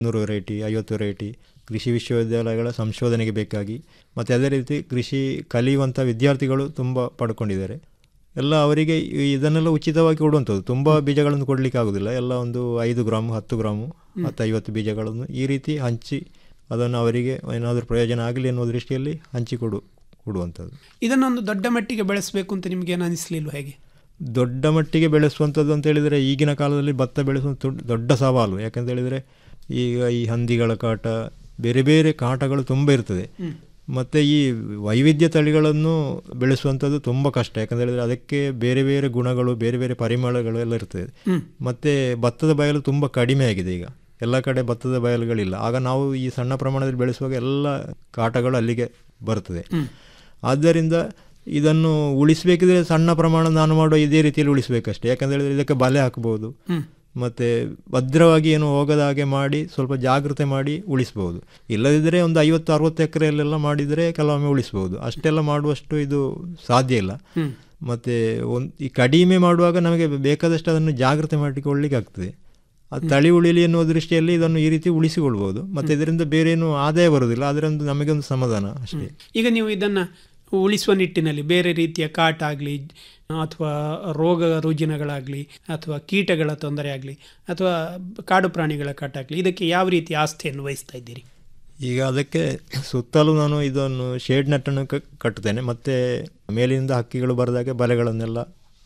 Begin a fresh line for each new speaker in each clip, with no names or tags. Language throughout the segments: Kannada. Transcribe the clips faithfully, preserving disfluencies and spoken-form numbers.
ನೂರು ವೆರೈಟಿ ಐವತ್ತು ವೆರೈಟಿ ಕೃಷಿ ವಿಶ್ವವಿದ್ಯಾಲಯಗಳ ಸಂಶೋಧನೆಗೆ ಬೇಕಾಗಿ, ಮತ್ತು ಅದೇ ರೀತಿ ಕೃಷಿ ಕಲಿಯುವಂಥ ವಿದ್ಯಾರ್ಥಿಗಳು ತುಂಬ ಪಡ್ಕೊಂಡಿದ್ದಾರೆ. ಎಲ್ಲ ಅವರಿಗೆ ಇದನ್ನೆಲ್ಲ ಉಚಿತವಾಗಿ ಕೊಡುವಂಥದ್ದು. ತುಂಬ ಬೀಜಗಳನ್ನು ಕೊಡಲಿಕ್ಕೆ ಆಗೋದಿಲ್ಲ, ಎಲ್ಲ ಒಂದು ಐದು ಗ್ರಾಮು ಹತ್ತು ಗ್ರಾಮು ಹತ್ತು ಐವತ್ತು ಬೀಜಗಳನ್ನು ಈ ರೀತಿ ಹಂಚಿ ಅದನ್ನು ಅವರಿಗೆ ಏನಾದರೂ ಪ್ರಯೋಜನ ಆಗಲಿ ಅನ್ನೋ ದೃಷ್ಟಿಯಲ್ಲಿ ಹಂಚಿಕೊಡು ಕೊಡುವಂಥದ್ದು.
ಇದನ್ನೊಂದು ದೊಡ್ಡ ಮಟ್ಟಿಗೆ ಬೆಳೆಸಬೇಕು ಅಂತ ನಿಮಗೇನು ಅನಿಸಲಿಲ್ಲ? ಹೇಗೆ
ದೊಡ್ಡ ಮಟ್ಟಿಗೆ ಬೆಳೆಸುವಂಥದ್ದು ಅಂತ ಹೇಳಿದರೆ, ಈಗಿನ ಕಾಲದಲ್ಲಿ ಭತ್ತ ಬೆಳೆಸುವಂಥ ದೊಡ್ಡ ಸವಾಲು. ಯಾಕಂತ ಹೇಳಿದರೆ ಈಗ ಈ ಹಂದಿಗಳ ಕಾಟ, ಬೇರೆ ಬೇರೆ ಕಾಟಗಳು ತುಂಬ ಇರ್ತದೆ. ಮತ್ತು ಈ ವೈವಿಧ್ಯ ತಳಿಗಳನ್ನು ಬೆಳೆಸುವಂಥದ್ದು ತುಂಬ ಕಷ್ಟ. ಯಾಕಂತ ಹೇಳಿದರೆ ಅದಕ್ಕೆ ಬೇರೆ ಬೇರೆ ಗುಣಗಳು, ಬೇರೆ ಬೇರೆ ಪರಿಮಳಗಳು ಎಲ್ಲ ಇರ್ತದೆ. ಮತ್ತು ಭತ್ತದ ಬಯಲು ತುಂಬ ಕಡಿಮೆ ಆಗಿದೆ ಈಗ, ಎಲ್ಲ ಕಡೆ ಭತ್ತದ ಬಯಲುಗಳಿಲ್ಲ. ಆಗ ನಾವು ಈ ಸಣ್ಣ ಪ್ರಮಾಣದಲ್ಲಿ ಬೆಳೆಸುವಾಗ ಎಲ್ಲ ಕಾಟಗಳು ಅಲ್ಲಿಗೆ ಬರ್ತದೆ. ಆದ್ದರಿಂದ ಇದನ್ನು ಉಳಿಸಬೇಕಿದ್ರೆ ಸಣ್ಣ ಪ್ರಮಾಣ ನಾನು ಮಾಡುವ ಇದೇ ರೀತಿಯಲ್ಲಿ ಉಳಿಸಬೇಕಷ್ಟೇ. ಯಾಕಂತ ಹೇಳಿದರೆ ಇದಕ್ಕೆ ಬಲೆ ಹಾಕ್ಬೋದು, ಮತ್ತು ಭದ್ರವಾಗಿ ಏನು ಹೋಗದ ಹಾಗೆ ಮಾಡಿ ಸ್ವಲ್ಪ ಜಾಗ್ರತೆ ಮಾಡಿ ಉಳಿಸ್ಬೋದು. ಇಲ್ಲದಿದ್ದರೆ ಒಂದು ಐವತ್ತು ಅರವತ್ತು ಎಕರೆಯಲ್ಲೆಲ್ಲ ಮಾಡಿದರೆ ಕೆಲವೊಮ್ಮೆ ಉಳಿಸ್ಬೋದು. ಅಷ್ಟೆಲ್ಲ ಮಾಡುವಷ್ಟು ಇದು ಸಾಧ್ಯ ಇಲ್ಲ. ಮತ್ತು ಒಂದು ಈ ಕಡಿಮೆ ಮಾಡುವಾಗ ನಮಗೆ ಬೇಕಾದಷ್ಟು ಅದನ್ನು ಜಾಗ್ರತೆ ಮಾಡಿಕೊಳ್ಳಿಕ್ಕೆ ಆಗ್ತದೆ. ಅದು ತಳಿ ಉಳಿಲಿ ಎನ್ನುವ ದೃಷ್ಟಿಯಲ್ಲಿ ಇದನ್ನು ಈ ರೀತಿ ಉಳಿಸಿಕೊಳ್ಬೋದು. ಮತ್ತು ಇದರಿಂದ ಬೇರೇನು ಆದಾಯ ಬರೋದಿಲ್ಲ, ಅದರಿಂದ ನಮಗೊಂದು ಸಮಾಧಾನ ಅಷ್ಟೇ.
ಈಗ ನೀವು ಇದನ್ನು ಉಳಿಸುವ ನಿಟ್ಟಿನಲ್ಲಿ ಬೇರೆ ರೀತಿಯ ಕಾಟ ಆಗಲಿ ಅಥವಾ ರೋಗ ರುಜಿನಗಳಾಗಲಿ ಅಥವಾ ಕೀಟಗಳ ತೊಂದರೆ ಆಗಲಿ ಅಥವಾ ಕಾಡು ಪ್ರಾಣಿಗಳ ಕಾಟ ಆಗಲಿ, ಇದಕ್ಕೆ ಯಾವ ರೀತಿ ಆಸ್ಥೆಯನ್ನು ವಹಿಸ್ತಾ ಇದ್ದೀರಿ?
ಈಗ ಅದಕ್ಕೆ ಸುತ್ತಲೂ ನಾನು ಇದನ್ನು ಶೇಡ್ ನೆಟ್ಟನ್ನು ಕಟ್ಟುತ್ತೇನೆ, ಮತ್ತು ಮೇಲಿನಿಂದ ಹಕ್ಕಿಗಳು ಬರದಾಗೆ ಬಲೆಗಳನ್ನೆಲ್ಲ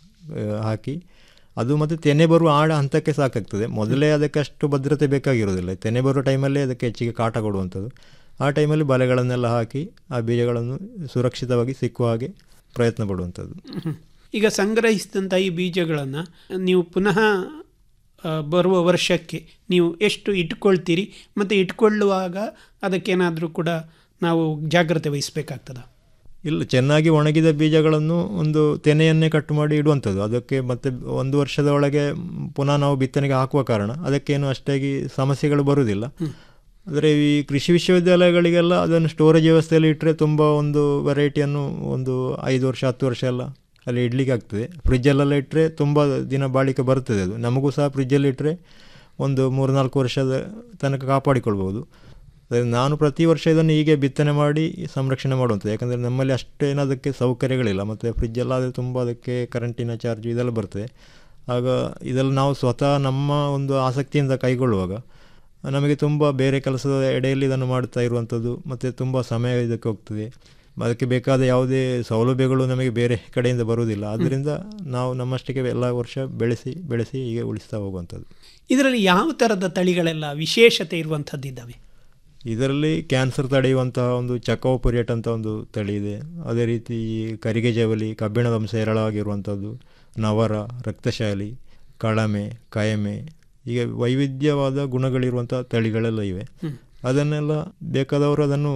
ಹಾಕಿ, ಅದು ಮತ್ತು ತೆನೆ ಬರುವ ಆಡ ಹಂತಕ್ಕೆ ಸಾಕಾಗ್ತದೆ. ಮೊದಲೇ ಅದಕ್ಕೆ ಅಷ್ಟು ಭದ್ರತೆ ಬೇಕಾಗಿರೋದಿಲ್ಲ. ತೆನೆ ಬರುವ ಟೈಮಲ್ಲೇ ಅದಕ್ಕೆ ಹೆಚ್ಚಿಗೆ ಕಾಟ ಕೊಡುವಂಥದ್ದು. ಆ ಟೈಮಲ್ಲಿ ಬಲೆಗಳನ್ನೆಲ್ಲ ಹಾಕಿ ಆ ಬೀಜಗಳನ್ನು ಸುರಕ್ಷಿತವಾಗಿ ಸಿಕ್ಕುವ ಹಾಗೆ ಪ್ರಯತ್ನ ಪಡುವಂಥದ್ದು.
ಈಗ ಸಂಗ್ರಹಿಸಿದಂಥ ಈ ಬೀಜಗಳನ್ನು ನೀವು ಪುನಃ ಬರುವ ವರ್ಷಕ್ಕೆ ನೀವು ಎಷ್ಟು ಇಟ್ಕೊಳ್ತೀರಿ, ಮತ್ತು ಇಟ್ಕೊಳ್ಳುವಾಗ ಅದಕ್ಕೇನಾದರೂ ಕೂಡ ನಾವು ಜಾಗ್ರತೆ ವಹಿಸಬೇಕಾಗ್ತದ?
ಇಲ್ಲ, ಚೆನ್ನಾಗಿ ಒಣಗಿದ ಬೀಜಗಳನ್ನು ಒಂದು ತೆನೆಯನ್ನೇ ಕಟ್ಟು ಮಾಡಿ ಇಡುವಂಥದ್ದು. ಅದಕ್ಕೆ ಮತ್ತೆ ಒಂದು ವರ್ಷದ ಒಳಗೆ ಪುನಃ ನಾವು ಬಿತ್ತನೆಗೆ ಹಾಕುವ ಕಾರಣ ಅದಕ್ಕೇನು ಅಷ್ಟಾಗಿ ಸಮಸ್ಯೆಗಳು ಬರುವುದಿಲ್ಲ. ಆದರೆ ಈ ಕೃಷಿ ವಿಶ್ವವಿದ್ಯಾಲಯಗಳಿಗೆಲ್ಲ ಅದನ್ನು ಸ್ಟೋರೇಜ್ ವ್ಯವಸ್ಥೆಯಲ್ಲಿ ಇಟ್ಟರೆ ತುಂಬ ಒಂದು ವೆರೈಟಿಯನ್ನು ಒಂದು ಐದು ವರ್ಷ ಹತ್ತು ವರ್ಷ ಎಲ್ಲ ಅಲ್ಲಿ ಇಡಲಿಕ್ಕೆ ಆಗ್ತದೆ. ಫ್ರಿಜ್ಜಲ್ಲೆಲ್ಲ ಇಟ್ಟರೆ ತುಂಬ ದಿನ ಬಾಳಿಕೆ ಬರ್ತದೆ. ಅದು ನಮಗೂ ಸಹ ಫ್ರಿಜ್ಜಲ್ಲಿ ಇಟ್ಟರೆ ಒಂದು ಮೂರು ನಾಲ್ಕು ವರ್ಷದ ತನಕ ಕಾಪಾಡಿಕೊಳ್ಬೋದು. ನಾನು ಪ್ರತಿ ವರ್ಷ ಇದನ್ನು ಹೀಗೆ ಬಿತ್ತನೆ ಮಾಡಿ ಸಂರಕ್ಷಣೆ ಮಾಡುವಂಥದ್ದು. ಯಾಕಂದರೆ ನಮ್ಮಲ್ಲಿ ಅಷ್ಟೇನದಕ್ಕೆ ಸೌಕರ್ಯಗಳಿಲ್ಲ, ಮತ್ತು ಫ್ರಿಜ್ಜೆಲ್ಲ ಆದರೆ ತುಂಬ ಅದಕ್ಕೆ ಕರೆಂಟಿನ ಚಾರ್ಜ್ ಇದೆಲ್ಲ ಬರ್ತದೆ. ಆಗ ಇದೆಲ್ಲ ನಾವು ಸ್ವತಃ ನಮ್ಮ ಒಂದು ಆಸಕ್ತಿಯಿಂದ ಕೈಗೊಳ್ಳುವಾಗ ನಮಗೆ ತುಂಬ ಬೇರೆ ಕೆಲಸದ ಎಡೆಯಲ್ಲಿ ಇದನ್ನು ಮಾಡ್ತಾ ಇರುವಂಥದ್ದು, ಮತ್ತು ತುಂಬ ಸಮಯ ಇದಕ್ಕೆ ಹೋಗ್ತದೆ. ಅದಕ್ಕೆ ಬೇಕಾದ ಯಾವುದೇ ಸೌಲಭ್ಯಗಳು ನಮಗೆ ಬೇರೆ ಕಡೆಯಿಂದ ಬರುವುದಿಲ್ಲ. ಆದ್ದರಿಂದ ನಾವು ನಮ್ಮಷ್ಟಕ್ಕೆ ಎಲ್ಲ ವರ್ಷ ಬೆಳೆಸಿ ಬೆಳೆಸಿ ಹೀಗೆ ಉಳಿಸ್ತಾ ಹೋಗುವಂಥದ್ದು.
ಇದರಲ್ಲಿ ಯಾವ ಥರದ ತಳಿಗಳೆಲ್ಲ ವಿಶೇಷತೆ ಇರುವಂಥದ್ದಿದ್ದಾವೆ?
ಇದರಲ್ಲಿ ಕ್ಯಾನ್ಸರ್ ತಡೆಯುವಂತಹ ಒಂದು ಚಕೋಪುರಿಯಟ್ ಅಂತ ಒಂದು ತಳಿ ಇದೆ. ಅದೇ ರೀತಿ ಕರಿಗೆ ಜವಲಿ, ಕಬ್ಬಿಣದ ಅಂಶ ಹೇರಳವಾಗಿರುವಂಥದ್ದು, ನವರ, ರಕ್ತಶಾಲಿ, ಕಳಮೆ, ಕಯಮೆ, ಹೀಗೆ ವೈವಿಧ್ಯವಾದ ಗುಣಗಳಿರುವಂಥ ತಳಿಗಳೆಲ್ಲ ಇವೆ. ಅದನ್ನೆಲ್ಲ ಬೇಕಾದವರು, ಅದನ್ನು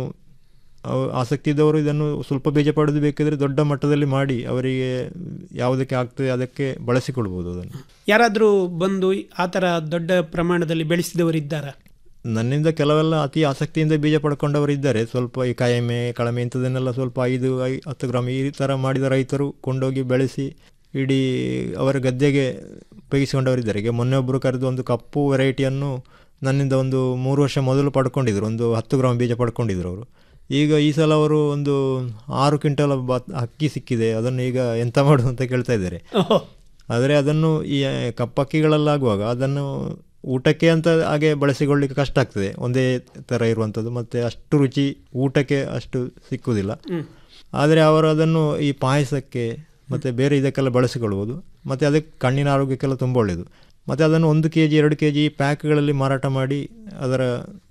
ಆಸಕ್ತಿ ಇದ್ದವರು ಇದನ್ನು ಸ್ವಲ್ಪ ಬೀಜ ಪಡೆದು ಬೇಕಿದ್ರೆ ದೊಡ್ಡ ಮಟ್ಟದಲ್ಲಿ ಮಾಡಿ ಅವರಿಗೆ ಯಾವುದಕ್ಕೆ ಆಗ್ತದೆ ಅದಕ್ಕೆ ಬಳಸಿಕೊಳ್ಬೋದು. ಅದನ್ನು
ಯಾರಾದರೂ ಬಂದು ಆ ಥರ ದೊಡ್ಡ ಪ್ರಮಾಣದಲ್ಲಿ ಬೆಳೆಸಿದವರಿದ್ದಾರಾ?
ನನ್ನಿಂದ ಕೆಲವೆಲ್ಲ ಅತಿ ಆಸಕ್ತಿಯಿಂದ ಬೀಜ ಪಡ್ಕೊಂಡವರು ಇದ್ದಾರೆ. ಸ್ವಲ್ಪ ಈ ಕಾಯಮೆ, ಕಳಮೆ ಇಂಥದನ್ನೆಲ್ಲ ಸ್ವಲ್ಪ ಐದು ಐ ಹತ್ತು ಗ್ರಾಮ್ ಈ ಥರ ಮಾಡಿದ ರೈತರು ಕೊಂಡೋಗಿ ಬೆಳೆಸಿ ಇಡೀ ಅವರ ಗದ್ದೆಗೆ ಉಪಯೋಗಿಸಿಕೊಂಡವರಿದ್ದಾರೆ. ಈಗ ಮೊನ್ನೆ ಒಬ್ಬರು ಕರೆದು ಒಂದು ಕಪ್ಪು ವೆರೈಟಿಯನ್ನು ನನ್ನಿಂದ ಒಂದು ಮೂರು ವರ್ಷ ಮೊದಲು ಪಡ್ಕೊಂಡಿದ್ರು. ಒಂದು ಹತ್ತು ಗ್ರಾಮ್ ಬೀಜ ಪಡ್ಕೊಂಡಿದ್ರು ಅವರು. ಈಗ ಈ ಸಲ ಅವರು ಒಂದು ಆರು ಕ್ವಿಂಟಲ್ ಅಕ್ಕಿ ಸಿಕ್ಕಿದೆ, ಅದನ್ನು ಈಗ ಎಂತ ಮಾಡೋದು ಅಂತ ಕೇಳ್ತಾ ಇದ್ದಾರೆ. ಆದರೆ ಅದನ್ನು ಈ ಕಪ್ಪಕ್ಕಿಗಳಲ್ಲಾಗುವಾಗ ಅದನ್ನು ಊಟಕ್ಕೆ ಅಂತ ಹಾಗೆ ಬಳಸಿಕೊಳ್ಳಿಕ್ಕೆ ಕಷ್ಟ ಆಗ್ತದೆ, ಒಂದೇ ಥರ ಇರುವಂಥದ್ದು, ಮತ್ತು ಅಷ್ಟು ರುಚಿ ಊಟಕ್ಕೆ ಅಷ್ಟು ಸಿಕ್ಕುವುದಿಲ್ಲ. ಆದರೆ ಅವರು ಅದನ್ನು ಈ ಪಾಯಸಕ್ಕೆ ಮತ್ತು ಬೇರೆ ಇದಕ್ಕೆಲ್ಲ ಬಳಸಿಕೊಳ್ಬೋದು. ಮತ್ತು ಅದಕ್ಕೆ ಕಣ್ಣಿನ ಆರೋಗ್ಯಕ್ಕೆಲ್ಲ ತುಂಬ ಒಳ್ಳೆಯದು. ಮತ್ತು ಅದನ್ನು ಒಂದು ಕೆ ಜಿ ಎರಡು ಕೆ ಜಿ ಪ್ಯಾಕ್ಗಳಲ್ಲಿ ಮಾರಾಟ ಮಾಡಿ ಅದರ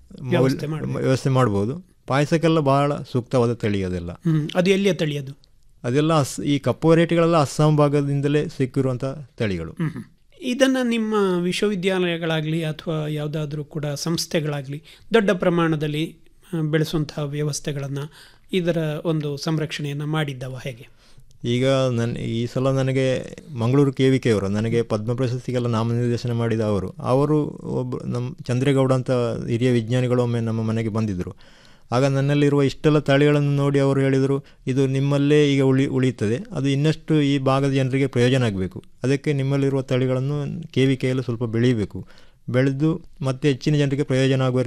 ವ್ಯವಸ್ಥೆ ಮಾಡ್ಬೋದು. ಪಾಯಸಕ್ಕೆಲ್ಲ ಬಹಳ ಸೂಕ್ತವಾದ ತಳಿ ಅದೆಲ್ಲ.
ಅದು ಎಲ್ಲಿಯ ತಳಿ? ಅದು
ಅದೆಲ್ಲ ಅಸ್ ಈ ಕಪ್ಪು ವೆರೈಟಿಗಳೆಲ್ಲ ಅಸ್ಸಾಂ ಭಾಗದಿಂದಲೇ ಸಿಕ್ಕಿರುವಂಥ ತಳಿಗಳು.
ಇದನ್ನು ನಿಮ್ಮ ವಿಶ್ವವಿದ್ಯಾಲಯಗಳಾಗಲಿ ಅಥವಾ ಯಾವುದಾದ್ರೂ ಕೂಡ ಸಂಸ್ಥೆಗಳಾಗಲಿ ದೊಡ್ಡ ಪ್ರಮಾಣದಲ್ಲಿ ಬೆಳೆಸುವಂತಹ ವ್ಯವಸ್ಥೆಗಳನ್ನು, ಇದರ ಒಂದು ಸಂರಕ್ಷಣೆಯನ್ನು ಮಾಡಿದ್ದವ ಹೇಗೆ?
ಈಗ ನನ್ನ ಈ ಸಲ ನನಗೆ ಮಂಗಳೂರು ಕೆ ವಿ ಕೆ ಅವರು ನನಗೆ ಪದ್ಮ ಪ್ರಶಸ್ತಿಗೆಲ್ಲ ನಾಮನಿರ್ದೇಶನ ಮಾಡಿದ ಅವರು ಅವರು ಒಬ್ಬ ನಮ್ಮ ಚಂದ್ರೇಗೌಡ ಅಂತ ಹಿರಿಯ ವಿಜ್ಞಾನಿಗಳು ಒಮ್ಮೆ ನಮ್ಮ ಮನೆಗೆ ಬಂದಿದ್ದರು. ಆಗ ನನ್ನಲ್ಲಿರುವ ಇಷ್ಟೆಲ್ಲ ತಳಿಗಳನ್ನು ನೋಡಿ ಅವರು ಹೇಳಿದರು, ಇದು ನಿಮ್ಮಲ್ಲೇ ಈಗ ಉಳಿ ಉಳಿಯುತ್ತದೆ ಅದು ಇನ್ನಷ್ಟು ಈ ಭಾಗದ ಜನರಿಗೆ ಪ್ರಯೋಜನ ಆಗಬೇಕು, ಅದಕ್ಕೆ ನಿಮ್ಮಲ್ಲಿರುವ ತಳಿಗಳನ್ನು ಕೆ ವಿ ಕೆಯಲ್ಲಿ ಸ್ವಲ್ಪ ಬೆಳೀಬೇಕು, ಬೆಳೆದು ಮತ್ತೆ ಹೆಚ್ಚಿನ ಜನರಿಗೆ ಪ್ರಯೋಜನ ಆಗುವ